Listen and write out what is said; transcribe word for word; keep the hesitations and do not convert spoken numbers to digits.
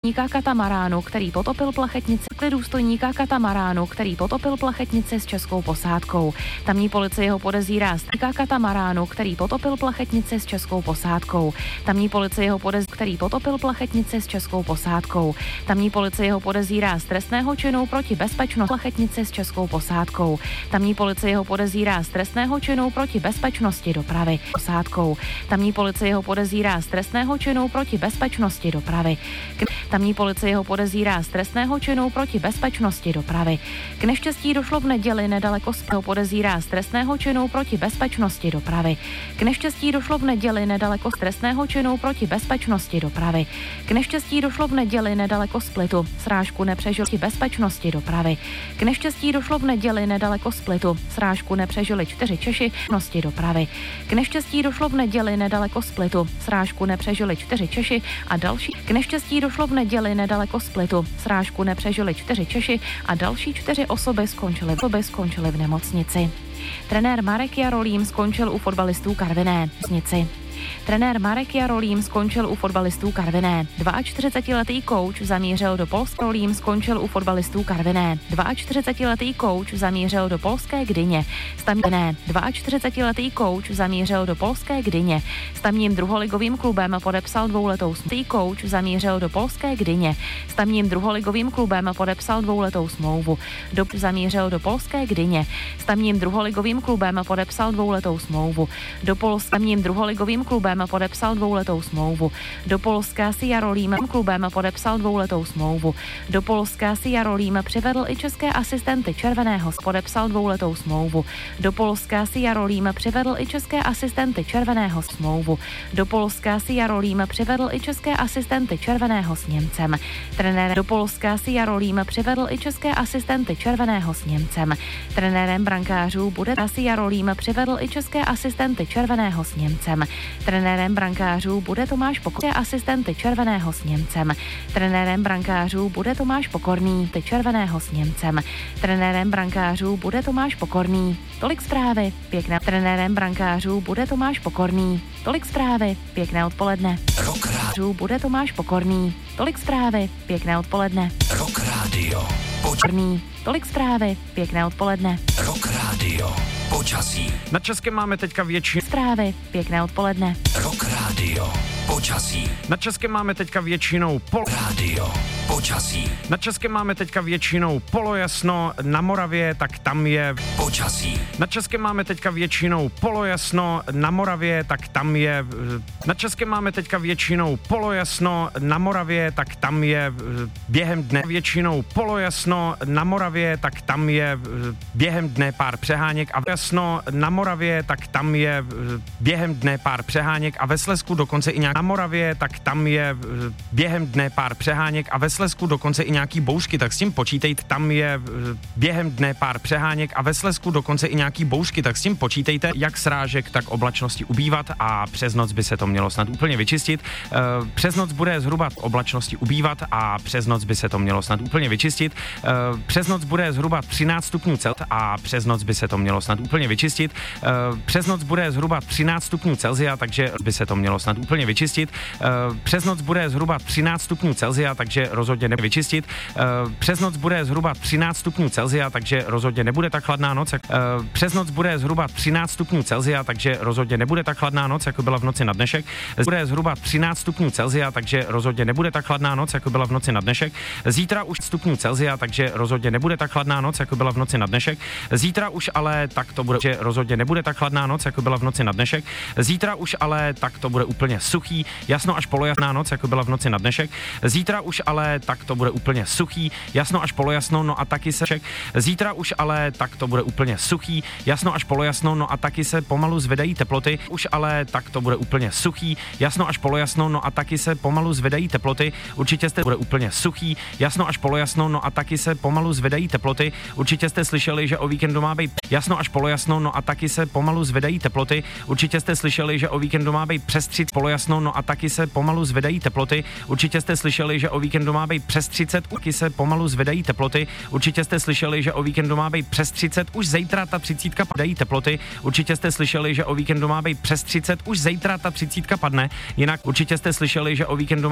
důstojníka katamaránu, který potopil plachetnici, důstojníka katamaránu, který potopil plachetnici s českou posádkou. Tamní policie ho podezírá z katamaránu, který potopil plachetnici s českou posádkou. Tamní policie ho podez, který potopil plachetnici s českou posádkou. Tamní policie ho podezírá z trestného činu proti bezpečnosti plachetnici s českou posádkou. Tamní policie ho podezírá z trestného činu proti bezpečnosti dopravy posádkou. Tamní policie ho podezírá z trestného činu proti bezpečnosti dopravy. Tamní policie ho podezírá z trestného činu proti bezpečnosti dopravy. K neštěstí došlo v neděli nedaleko ho podezírá z trestného činu proti bezpečnosti dopravy. K neštěstí došlo v neděli nedaleko z trestného činu proti bezpečnosti dopravy. K neštěstí došlo v neděli nedaleko Splitu. Srážku nepřežili bezpečnosti dopravy. K neštěstí došlo v neděli nedaleko Splitu. Srážku nepřežili čtyři Češi nosti dopravy. K neštěstí došlo v neděli nedaleko Splitu. Srážku nepřežili čtyři Češi a další. K neštěstí došlo v neděli nedaleko Splitu. Srážku nepřežili čtyři Češi a další čtyři osoby skončily, osoby skončily v nemocnici. Trenér Marek Jarolím skončil u fotbalistů Karviné. Nemocnici. Trenér Marek Jarolím skončil u fotbalistů Karviné. čtyřicetiletý kouč zamířil do Polska. Jarolím skončil u fotbalistů Karviné. čtyřicetiletý kouč zamířil do polské Gdyně. Stamně. čtyřicetiletý kouč zamířil do polské Gdyně. S tamním druholigovým klubem podepsal dvouletou smlouvu. Kouč zamířil do polské Gdyně. S tamním druholigovým klubem podepsal dvouletou smlouvu. Do zamířil do polské Gdyně. S tamním druholigovým klubem podepsal dvouletou smlouvu. Do Polska tamním druholigovým klubem podepsal dvouletou smlouvu. Do Polska si Jarolím klubem podepsal dvouletou smlouvu. Do Polska si Jarolím přivedl i české asistenty Červeného. Podepsal dvouletou smlouvu. Do Polska si Jarolím přivedl i české asistenty Červeného smlouvu. Do Polska si Jarolím přivedl i české asistenty Červeného s Němcem. Trenér do Polska si Jarolím přivedl i české asistenty Červeného s Němcem. Trenérem brankářů bude si Jarolím přivedl i české asistenty Červeného s Němcem. Trenérem brankářů bude Tomáš Pokorný, asistenty Červeného s Němcem. Trenérem brankářů bude Tomáš Pokorný, ty Červeného s Němcem. Trenérem brankářů bude Tomáš Pokorný. Tolik zprávy, pěkné. Trenérem brankářů bude Tomáš Pokorný. Tolik zprávy, pěkné odpoledne. Rock Radio. Bude Tomáš Pokorný. Tolik zprávy, pěkné odpoledne. Rock Radio. Pokorný. Tolik zprávy, pěkné odpoledne. Rock Radio. Počasí. Na Českém máme teďka většinu zprávy, pěkné odpoledne. Rock Radio. Počasí. Na Českém máme teďka většinou pol... Radio. Počasí. Na Českém máme teďka většinou polojasno, na Moravě, tak tam je... Počasí. Na Českém máme teďka většinou polojasno, na Moravě, tak tam je... Na Českém máme teďka většinou polojasno, na Moravě, tak tam je během dne většinou polojasno, na Moravě, tak tam je během dne pár přeháněk a jasno na Moravě, tak tam je během dne pár přeháněk a ve Slezsku dokonce i nějak na Moravě, tak tam je během dne pár přeháněk a ve Slezsku dokonce i nějaký bouřky, tak s tím počítejte, tam je během dne pár přeháněk a ve Slezsku dokonce i nějaký bouřky, tak s tím počítejte, jak srážek, tak oblačnosti ubývat a přes noc by se to mělo snad úplně vyčistit. Přes noc bude zhruba oblačnosti ubývat a přes noc by se to mělo snad úplně vyčistit. Přes noc bude zhruba třináct stupňů Celsia a přes noc by se to mělo snad úplně vyčistit. Přes noc bude zhruba třináct stupňů Celsia, takže by se to mělo snad úplně vyčistit. Přes noc bude zhruba třináct stupňů Celsia, takže rozhodně nebude vyčistit. Přes noc bude zhruba třináct stupňů Celsia, takže rozhodně nebude tak chladná noc. Přes noc bude zhruba třináct stupňů Celsia, takže rozhodně nebude tak chladná noc, jako byla v noci na dnešek. Bude zhruba třináct stupňů Celsia, takže rozhodně nebude tak chladná noc, jako byla v noci na dnešek. Zítra už stupňů Celsia, takže rozhodně nebude tak chladná noc, jako byla v noci na dnešek. Zítra už ale tak to bude, že rozhodně nebude tak chladná noc, jako byla v noci na dnešek. Zítra už ale tak to bude úplně suchý, jasno až polojasná noc, jako byla v noci na dnešek. Zítra už ale tak to bude úplně suchý, jasno až polojasno, no a taky se Zítra už ale tak to bude úplně suchý, jasno až polojasno, no a taky se pomalu zvedají teploty. Už ale tak to bude úplně suchý, jasno až polojasno, no a taky se pomalu zvedají teploty. Určitě jste bude úplně suchý, jasno až polojasno, no a taky se pomalu zvedají teploty. Určitě jste slyšeli, že o víkendu má být jasno až polojasno, no a taky se pomalu zvedají teploty. Určitě jste slyšeli, že o víkendu má být přes třicet polojasno, no a taky se pomalu zvedají teploty. Určitě jste slyšeli, že o víkendu má být přes třicet, taky se pomalu zvedají teploty. Určitě jste slyšeli, že o víkendu má být přes třicet, už zítra ta třicítka padají teploty. Určitě jste slyšeli, že o víkendu má být přes třicet, už zítra ta třicítka padne. Jinak určitě jste slyšeli, že o víkendu